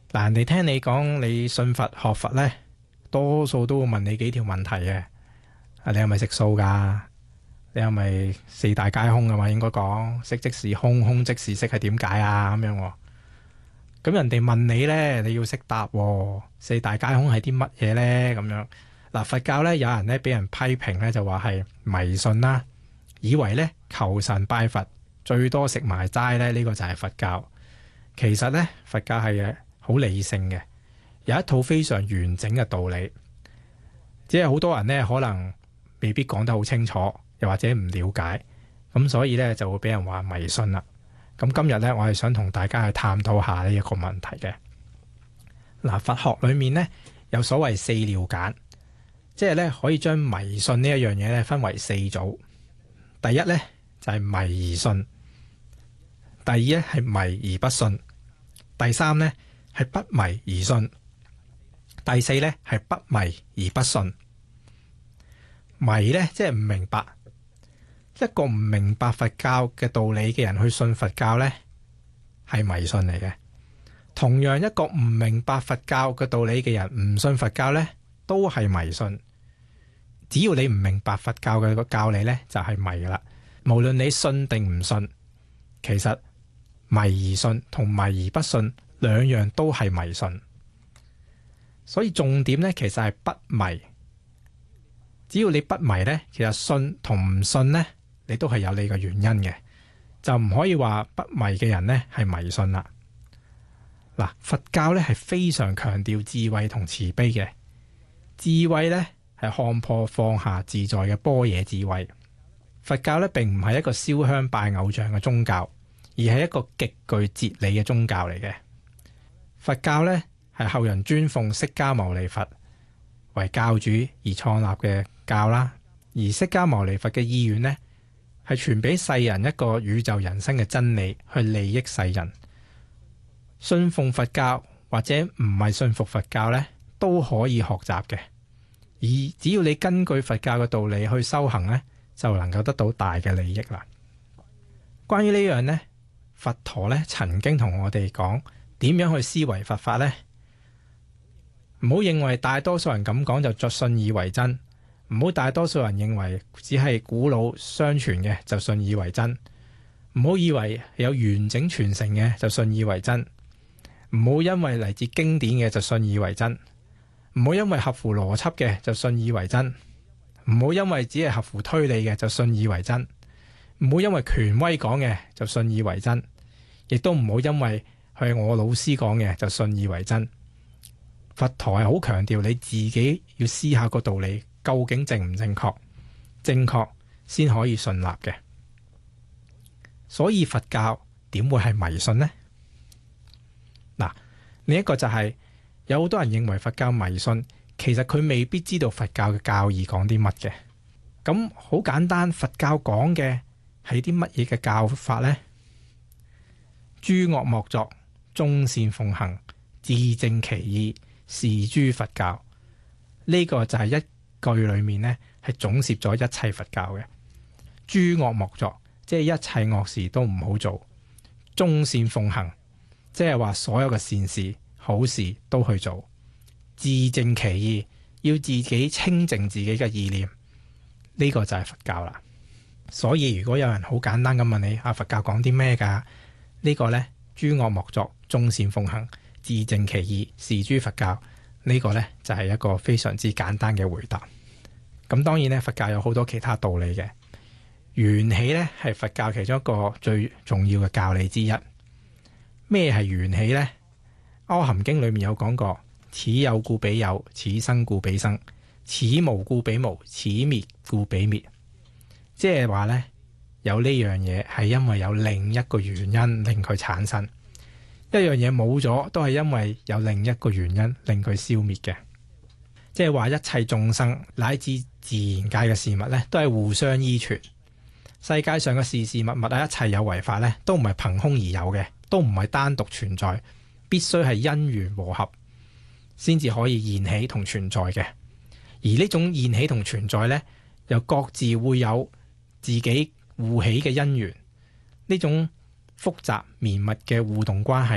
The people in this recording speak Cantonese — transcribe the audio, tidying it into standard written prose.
嗱，人哋聽你講你信佛學佛呢，多數都會問你幾條問題嘅。你係咪食素㗎？你係咪四大皆空㗎嘛？應該講色即是空，空即是色係點解啊？咁樣喎。咁人哋問你呢，你要識答喎。四大皆空係啲乜嘢呢？咁樣嗱，佛教呢，有人呢俾人批評呢，就話係迷信啦，以為呢求神拜佛最多食埋齋呢，呢個就係佛教。其實呢，佛教係好理性嘅，有一套非常完整嘅道理。只係好多人呢，可能未必講得好清楚，又或者唔了解，咁所以呢，就會俾人話迷信啦。咁今日呢，我係想同大家去探討下呢一個問題嘅。嗱，佛學裏面呢，有所謂四了解，即係呢可以將迷信呢一樣嘢呢分為四組。第一呢，就係迷而信，第二呢，係迷而不信，第三呢，係不迷而信，第四呢，係不迷而不信。迷呢，即係唔明白，一個唔明白佛教嘅道理嘅人去信佛教呢，係迷信嚟嘅。同樣一個唔明白佛教嘅道理嘅人唔信佛教呢，都係迷信。只要你唔明白佛教嘅個教理呢，就係迷啦。無論你信定唔信，其實迷而信同迷而不信兩樣都係迷信。所以重點呢，其實係不迷。只要你不迷呢，其實信同唔信呢，你都係有你嘅原因嘅，就唔可以話不迷嘅人呢係迷信啦。嗱，佛教呢係非常強調智慧同慈悲嘅。智慧呢係看破放下自在嘅般若智慧。佛教呢並唔係一個燒香拜偶像嘅宗教，而係一個極具哲理嘅宗教嚟嘅。佛教呢係後人尊奉釋迦牟尼佛為教主而創立嘅教啦，而釋迦牟尼佛嘅意願呢，係傳俾世人一個宇宙人生嘅真理，去利益世人。信奉佛教或者唔係信服佛教呢，都可以學習嘅。而只要你根據佛教嘅道理去修行呢，就能夠得到大嘅利益啦。關於呢樣呢，佛陀呢曾經同我哋講點樣去思維佛法呢？唔好認為大多數人咁講就信以為真，唔好大多數人認為只係古老相傳嘅就信以為真，唔好以為有完整傳承嘅就信以為真，唔好因為嚟自經典嘅就信以為真，唔好因為合乎邏輯嘅就信以為真，唔好因為只係合乎推理嘅就信以為真，唔好因為權威講嘅就信以為真，亦都唔好因為係我老師講嘅就信以為真。佛陀係好強調你自己要思考個道理究竟正唔正確，正確先可以信納嘅。所以佛教點會係迷信呢？嗱，另一個就係有好多人認為佛教迷信，其實佢未必知道佛教嘅教義講啲乜嘅。咁好簡單，佛教講嘅係啲乜嘢嘅教法呢？諸惡莫作，眾善奉行，自正其意，是諸佛教。呢個就係一句裏面呢，係總攝咗一切佛教嘅。諸惡莫作，即係一切惡事都唔好做；眾善奉行，即係話所有嘅善事好事都去做；自正其意，要自己清淨自己嘅意念。呢個就係佛教啦。所以如果有人好簡單咁問你佛教講啲咩㗎？呢個呢，諸惡莫作，眾善奉行，自正其意，是諸佛教。呢個呢，就係一個非常之簡單嘅回答。咁當然呢，佛教有好多其他道理嘅。緣起呢，係佛教其中一個最重要嘅教理之一。咩係緣起呢？《阿含經》裏面有講過：此有故彼有，此生故彼生，此無故彼無，此滅故彼滅。即係話呢，有呢樣嘢係因為有另一個原因令佢產生。一樣嘢冇咗，都係因為有另一個原因令佢消滅嘅。即係話一切眾生乃至自然界嘅事物呢，都係互相依存。世界上嘅事事物物啊，一切有為法呢，都唔係憑空而有嘅，都唔係單獨存在，必須係因緣和合先至可以現起同存在嘅。而呢種現起同存在呢，又各自會有自己互起嘅因緣。呢種複雜綿密嘅互動關係